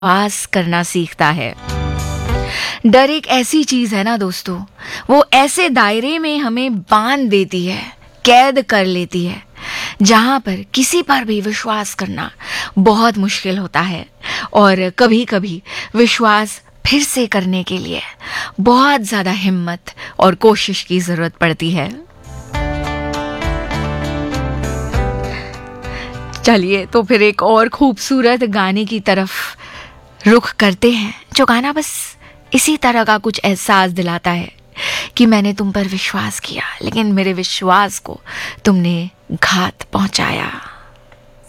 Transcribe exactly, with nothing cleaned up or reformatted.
विश्वास करना सीखता है। डर एक ऐसी चीज है ना दोस्तों, वो ऐसे दायरे में हमें बांध देती है, कैद कर लेती है, जहां पर किसी पर भी विश्वास करना बहुत मुश्किल होता है। और कभी कभी विश्वास फिर से करने के लिए बहुत ज्यादा हिम्मत और कोशिश की जरूरत पड़ती है। चलिए तो फिर एक और खूबसूरत गाने की तरफ रुख करते हैं, जो गाना बस इसी तरह का कुछ एहसास दिलाता है कि मैंने तुम पर विश्वास किया, लेकिन मेरे विश्वास को तुमने घात पहुंचाया।